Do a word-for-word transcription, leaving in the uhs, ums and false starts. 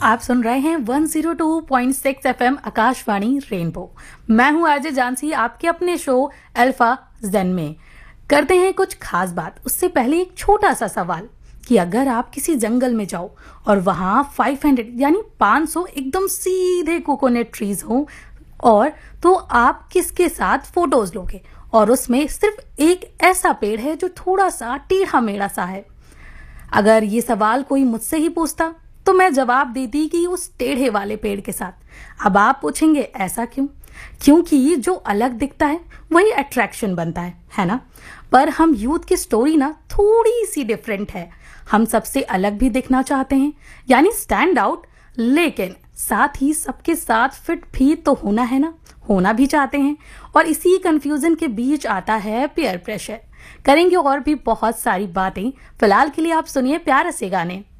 आप सुन रहे हैं one zero two point six FM Akashvani rainbow. मैं हूं आरजे जानसी, आपके अपने शो अल्फा जेन में करते हैं कुछ खास बात। उससे पहले एक छोटा सा सवाल कि अगर आप किसी जंगल में जाओ और वहां पाँच सौ यानी पाँच सौ एकदम सीधे कोकोनट ट्रीज हो, और तो आप किसके साथ फोटोज लोगे? और उसमें सिर्फ एक ऐसा पेड़ है जो थोड़ा सा टेढ़ा मेढ़ा सा है। अगर ये सवाल कोई मुझसे ही पूछता तो मैं जवाब देती कि उस टेढ़े वाले पेड़ के साथ। अब आप पूछेंगे ऐसा क्यों? क्योंकि जो अलग दिखता है वही अट्रैक्शन बनता है, है ना? पर हम यूथ की स्टोरी ना थोड़ी सी डिफरेंट है। हम सबसे अलग भी दिखना चाहते हैं, यानी स्टैंड आउट, लेकिन साथ ही सबके साथ फिट भी तो होना है ना, होना भी चाहते हैं। और इसी कंफ्यूजन के बीच आता है पीयर प्रेशर। करेंगे और भी बहुत सारी बातें। फिलहाल के लिए आप सुनिए प्यारे से गाने।